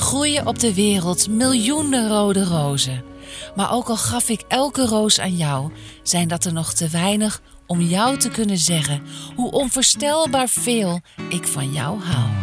groeien op de wereld miljoenen rode rozen. Maar ook al gaf ik elke roos aan jou, zijn dat er nog te weinig om jou te kunnen zeggen hoe onvoorstelbaar veel ik van jou hou.